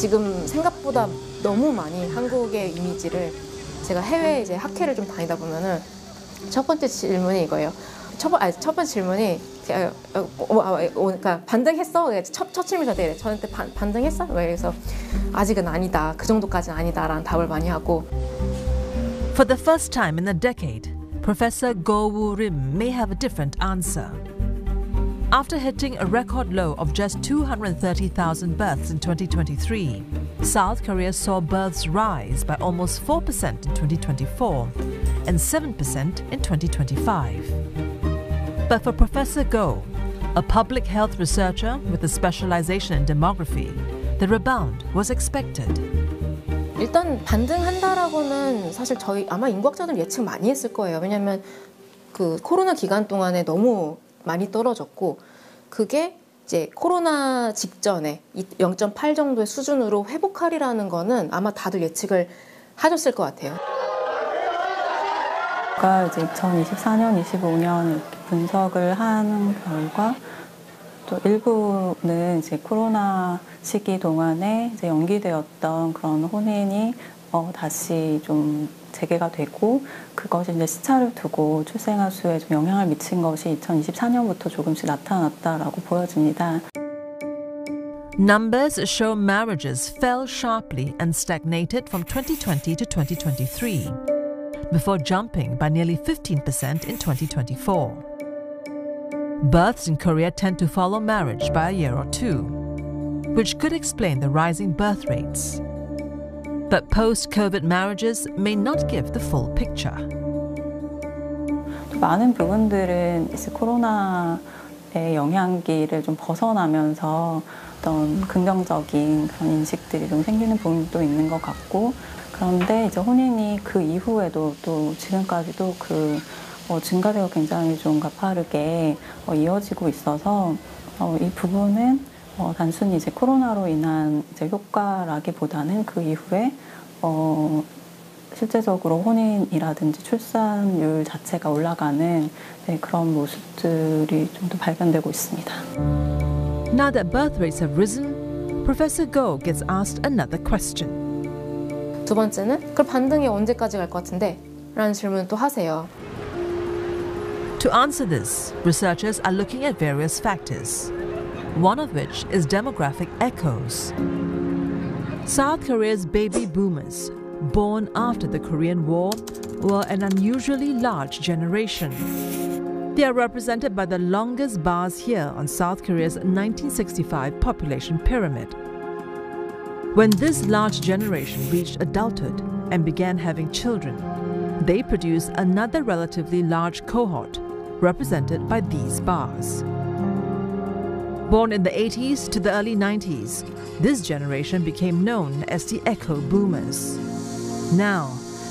지금 생각보다 너무 많이 한국의 이미지를 제가 해외 이제 학회를 좀 다니다 보면은 첫 번째 질문이 이거예요. 첫 번째 질문이 그러니까 반등했어? 첫 질문이 저한테 반등했어? 그래서 아직은 아니다. 그 정도까지는 아니다라는 답을 많이 하고. For the first time in a decade, Professor Goh Woo-rim may have a different answer. After hitting a record low of just 230,000 births in 2023, South Korea saw births rise by almost 4% in 2024 and 7% in 2025. But for Professor Goh, a public health researcher with a specialization in demography, the rebound was expected. 일단 반등한다라고는 사실 저희 아마 인구학자들 예측 많이 했을 거예요. 왜냐하면 그 코로나 기간 동안에 너무 많이 떨어졌고 그게 이제 코로나 직전에 0.8 정도의 수준으로 회복하리라는 거는 아마 다들 예측을 하셨을 것 같아요. 제가 이제 2024년, 25년 이렇게 분석을 하는 결과 또 일부는 이제 코로나 시기 동안에 이제 연기되었던 그런 혼인이 다시 좀 재개가 되고 그것이 이제 시차를 두고 출생아 수에 좀 영향을 미친 것이 2024년부터 조금씩 나타났다라고 보여집니다. Numbers show marriages fell sharply and stagnated from 2020 to 2023, before jumping by nearly 15% in 2024. Births in Korea tend to follow marriage by a year or two, which could explain the rising birth rates. But post-COVID marriages may not give the full picture. 많은 부분들은 이제 코로나의 영향기를 좀 벗어나면서 어떤 긍정적인 그런 인식들이 좀 생기는 부분도 있는 것 같고, 그런데 이제 혼인이 그 이후에도 또 지금까지도 그 증가세가 굉장히 좀 가파르게 이어지고 있어서 이 부분은 단순히 이제 코로나로 인한 이제 효과라기보다는 그 이후에 실제적으로 혼인이라든지 출산율 자체가 올라가는 그런 모습들이 좀 더 발견되고 있습니다. Now that birth rates have risen, Professor Goh gets asked another question. 두 번째는 그럼 반등이 언제까지 갈 것 같은데? 라는 질문을 또 하세요. To answer this, researchers are looking at various factors, one of which is demographic echoes. South Korea's baby boomers, born after the Korean War, were an unusually large generation. They are represented by the longest bars here on South Korea's 1965 population pyramid. When this large generation reached adulthood and began having children, they produced another relatively large cohort, represented by these bars. Born in the 80s to the early 90s, this generation became known as the Echo Boomers. Now,